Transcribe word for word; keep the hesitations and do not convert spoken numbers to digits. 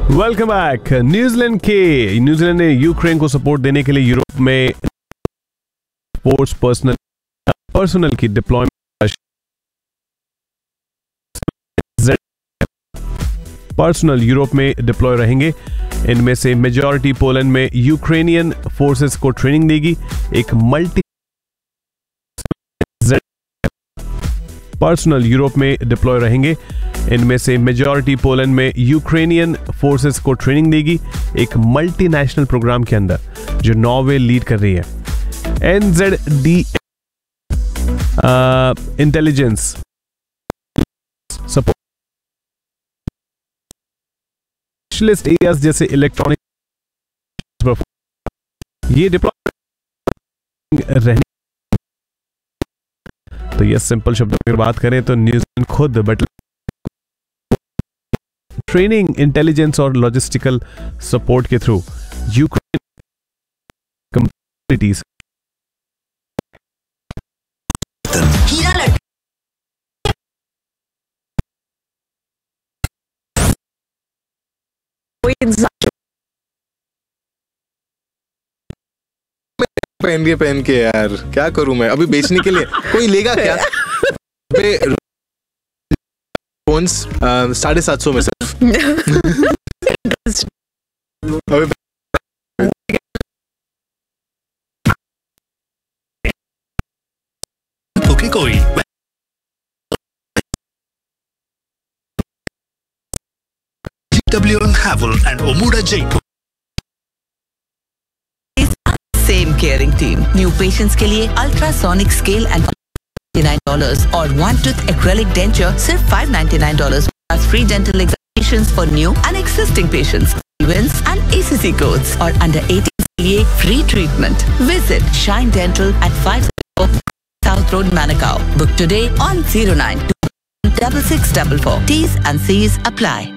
Welcome back. New Zealand के New Zealand ने Ukraine को सपोर्ट देने के लिए यूरोप में फोर्स पर्सनल पर्सनल की डिप्लॉयमेंट पर्सनल यूरोप में डिप्लॉय रहेंगे। इनमें से मेजॉरिटी पोलैंड में यूक्रेनियन फोर्सेस को ट्रेनिंग देगी। एक मल्टी पर्सनल यूरोप में डिप्लॉय रहेंगे। इनमें से मेजॉरिटी पोलैंड में यूक्रेनियन फोर्सेस को ट्रेनिंग देगी एक मल्टीनेशनल प्रोग्राम के अंदर जो नॉर्वे लीड कर रही है। एनजेडडी इंटेलिजेंस सपोर्ट स्पेशलिस्ट एरियाज जैसे इलेक्ट्रॉनिक ये डिप्लॉय रहने। तो ये सिंपल शब्दों में बात करें तो न्यूजीलैंड खुद बट ट्रेनिंग, इंटेलिजेंस और लॉजिस्टिकल सपोर्ट के थ्रू यूक्रेन कम्युनिटीज पहन के पहन के यार क्या करूं मैं अभी बेचने के लिए कोई लेगा क्या? फोन्स साढ़े सात सौ में सिर्फ ओके कोई W and Havel and Omuda Jaipur. Same caring team. New patients के लिए ultrasonic scale and ninety-nine dollars और one tooth acrylic denture सिर्फ five ninety-nine dollars plus free dental examinations for new and existing patients. Events and A C C codes और under eighteen के लिए free treatment. Visit Shine Dental at five oh four South Road, Manukau. Book today on zero nine two six six four four. T's and C's apply.